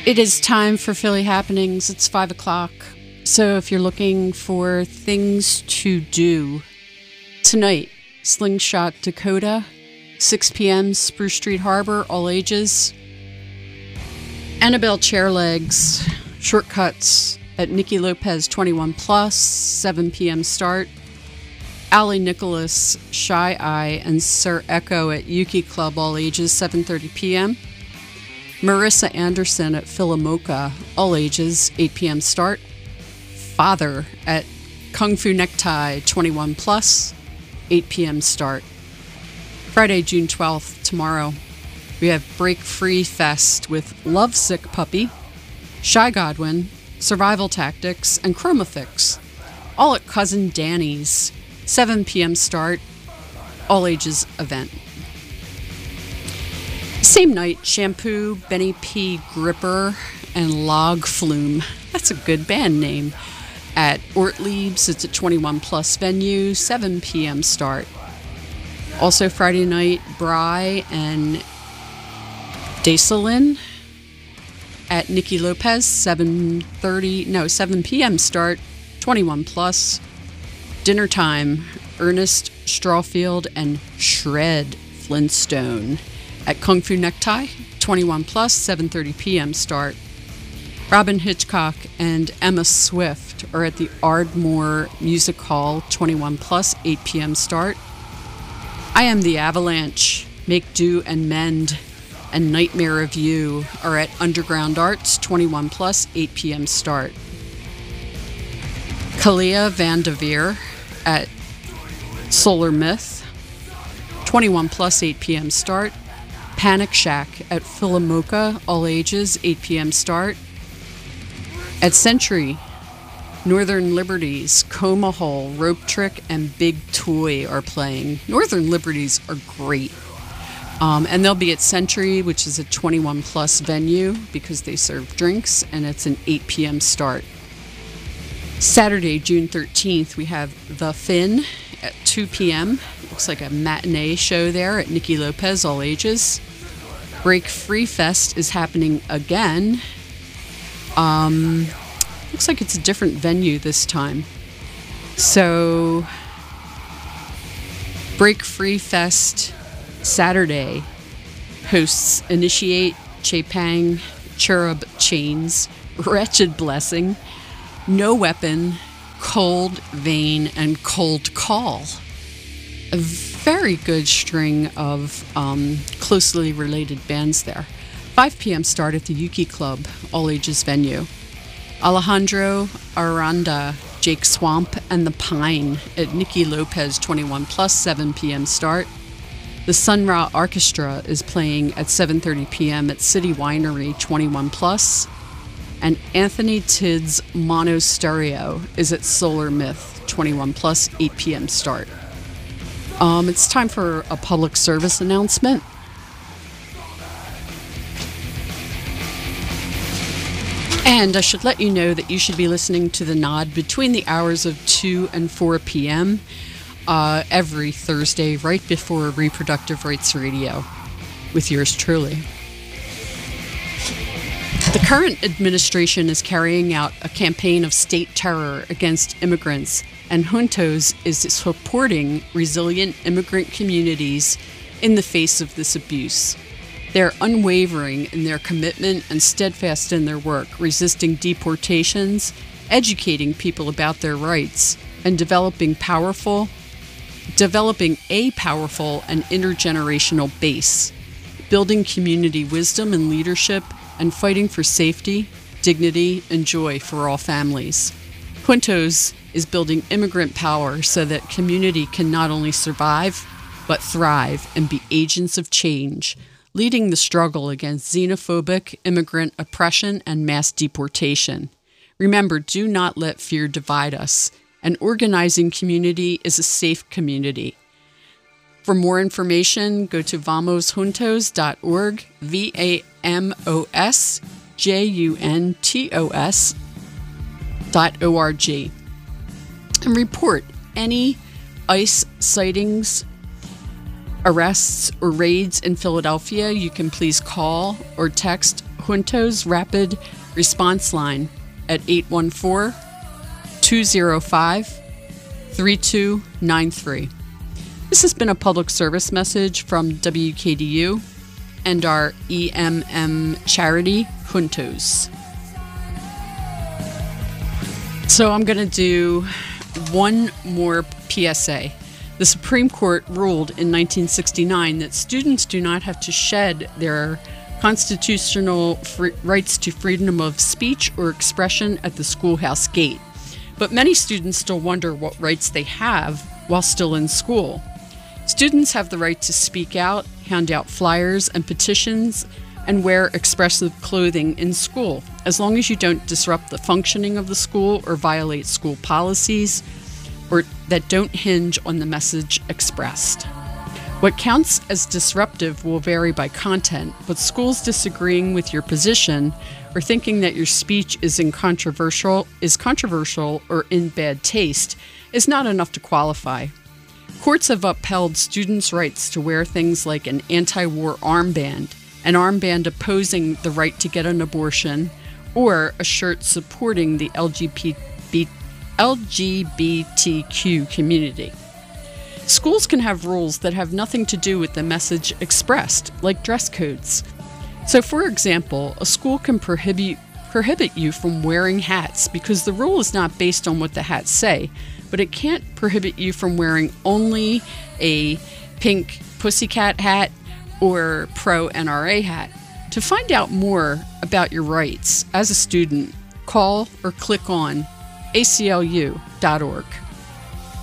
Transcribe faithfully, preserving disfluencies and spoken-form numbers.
It is time for Philly Happenings. It's five o'clock. So if you're looking for things to do tonight, Slingshot Dakota, six p.m. Spruce Street Harbor, all ages. Annabelle Chairlegs, Shortcuts at Nikki Lopez twenty-one plus, seven p.m. start. Allie Nicholas, Shy Eye, and Sir Echo at Yuki Club, all ages, seven thirty p.m. Marissa Anderson at Philomoka, all ages, eight p.m. start. Father at Kung Fu Necktie, twenty-one plus, eight p.m. start. Friday, June twelfth, tomorrow, we have Break Free Fest with Lovesick Puppy, Shy Godwin, Survival Tactics, and Chromafix, all at Cousin Danny's, seven p.m. start, all ages event. Same night, Shampoo, Benny P. Gripper, and Log Flume. That's a good band name. At Ortlieb's, it's a twenty-one plus venue, seven p.m. start. Also Friday night, Bry and Dacelin at Nikki Lopez, seven thirty, no, seven p.m. start, twenty-one plus. Dinner time, Ernest Strawfield and Shred Flintstone at Kung Fu Necktie, twenty-one plus, seven thirty p.m. start. Robin Hitchcock and Emma Swift are at the Ardmore Music Hall, twenty-one plus, eight p.m. start. I Am the Avalanche, Make Do and Mend, and Nightmare of You are at Underground Arts, twenty-one plus, eight p.m. start. Kalia Vandeveer at Solar Myth, twenty-one plus, eight p.m. start. Panic Shack at Philomoka, all ages, eight p.m. start. At Century, Northern Liberties, Coma Hole, Rope Trick, and Big Toy are playing. Northern Liberties are great. Um, and they'll be at Century, which is a twenty-one plus venue because they serve drinks, and it's an eight p.m. start. Saturday, June thirteenth, we have The Fin at two p.m. Looks like a matinee show there at Nikki Lopez, all ages. Break Free Fest is happening again. Um, looks like it's a different venue this time. So, Break Free Fest Saturday hosts Initiate, Chepang, Cherub Chains, Wretched Blessing, No Weapon, Cold Vein, and Cold Call. A very good string of um, closely related bands there. five p.m. start at the Yuki Club, all ages venue. Alejandro Aranda, Jake Swamp, and The Pine at Nikki Lopez, twenty-one plus, seven p.m. start. The Sun Ra Orchestra is playing at seven thirty p.m. at City Winery, twenty-one plus. And Anthony Tidd's Mono Stereo is at Solar Myth, twenty-one plus, eight p.m. start. Um, it's time for a public service announcement. And I should let you know that you should be listening to The Nod between the hours of two and four p.m. Uh, every Thursday, right before Reproductive Rights Radio, with yours truly. The current administration is carrying out a campaign of state terror against immigrants, and Juntos is supporting resilient immigrant communities in the face of this abuse. They're unwavering in their commitment and steadfast in their work, resisting deportations, educating people about their rights, and developing powerful, developing a powerful and intergenerational base, building community wisdom and leadership, and fighting for safety, dignity, and joy for all families. Juntos is building immigrant power so that community can not only survive, but thrive and be agents of change, leading the struggle against xenophobic immigrant oppression and mass deportation. Remember, do not let fear divide us. An organizing community is a safe community. For more information, go to vamos juntos dot org, V A M O S J U N T O S dot O R G. And report any ICE sightings, arrests, or raids in Philadelphia. You can please call or text Juntos Rapid Response Line at eight one four, two zero five, three two nine three. This has been a public service message from W K D U and our E M M charity, Juntos. So I'm going to do one more P S A. The Supreme Court ruled in nineteen sixty-nine that students do not have to shed their constitutional free rights to freedom of speech or expression at the schoolhouse gate. But many students still wonder what rights they have while still in school. Students have the right to speak out, hand out flyers and petitions, and wear expressive clothing in school, as long as you don't disrupt the functioning of the school or violate school policies or that don't hinge on the message expressed. What counts as disruptive will vary by content, but schools disagreeing with your position or thinking that your speech is in controversial is controversial or in bad taste is not enough to qualify. Courts have upheld students' rights to wear things like an anti-war armband, an armband opposing the right to get an abortion, or a shirt supporting the L G B T Q community. Schools can have rules that have nothing to do with the message expressed, like dress codes. So, for example, a school can prohibit prohibit you from wearing hats because the rule is not based on what the hats say, but it can't prohibit you from wearing only a pink pussycat hat or pro-N R A hat. To find out more about your rights as a student, call or click on A C L U dot org.